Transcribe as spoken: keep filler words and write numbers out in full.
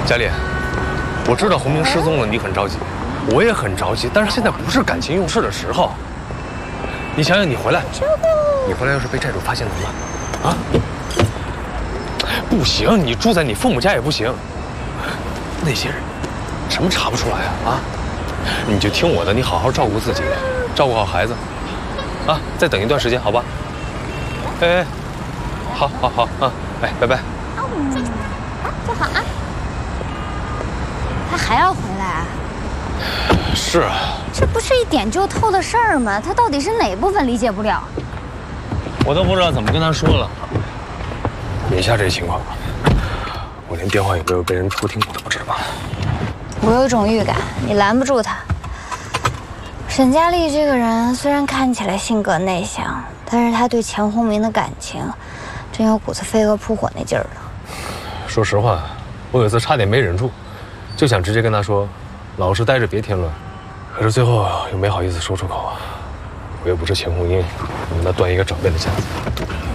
佳丽，我知道洪明失踪了，你很着急，我也很着急，但是现在不是感情用事的时候。你想想，你回来，你回来要是被债主发现怎么办？啊？不行，你住在你父母家也不行。那些人什么查不出来啊？啊？你就听我的，你好好照顾自己，照顾好孩子，啊，再等一段时间，好吧？哎哎，好，好，好啊，哎，拜拜。 嗯，坐好啊。他还要回来啊？ 是啊。 这不是一点就透的事儿吗？他到底是哪部分理解不了？ 我都不知道怎么跟他说了。眼下这情况，我连电话有没有被人偷听我都不知道。 我有种预感，你拦不住他。沈佳丽这个人虽然看起来性格内向，但是她对钱洪明的感情，真有股子飞蛾扑火那劲儿了。 说实话，我有一次差点没忍住，就想直接跟他说，老实待着别添乱。可是最后又没好意思说出口，我又不是钱红英，能跟他断一个长辈的架子。